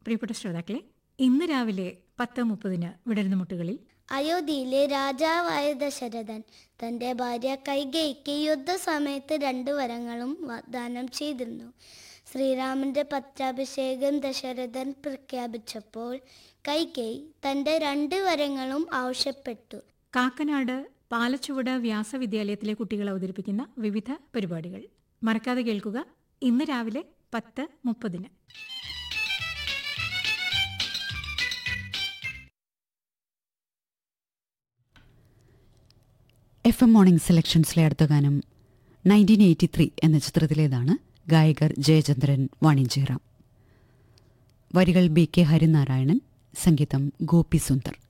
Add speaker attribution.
Speaker 1: പ്രിയപ്പെട്ട ശ്രോതാക്കളെ, ഇന്ന് രാവിലെ 10:30 വിടരുന്ന മുട്ടുകളിൽ
Speaker 2: അയോധ്യയിലെ രാജാവായ ദശരഥൻ തൻ്റെ ഭാര്യ കൈകേയിക്ക് യുദ്ധസമയത്ത് 2 വരങ്ങളും വാഗ്ദാനം ചെയ്തിരുന്നു. ശ്രീരാമന്റെ പട്ടാഭിഷേകം ദശരഥൻ പ്രഖ്യാപിച്ചപ്പോൾ കൈകേയി തൻ്റെ 2 വരങ്ങളും ആവശ്യപ്പെട്ടു.
Speaker 1: കാക്കനാട് പാലച്ചുവട് വ്യാസവിദ്യാലയത്തിലെ കുട്ടികൾ അവതരിപ്പിക്കുന്ന വിവിധ പരിപാടികൾ മറക്കാതെ കേൾക്കുക. ഇന്ന് രാവിലെ 10:30.
Speaker 3: FM മോർണിംഗ് സെലക്ഷൻസിലെ അടുത്ത ഗാനം 1983 എന്ന ചിത്രത്തിലേതാണ്. ഗായകർ ജയചന്ദ്രൻ, വാണി ജയറാം. വരികൾ BK ഹരിനാരായണൻ, സംഗീതം ഗോപി സുന്ദർ.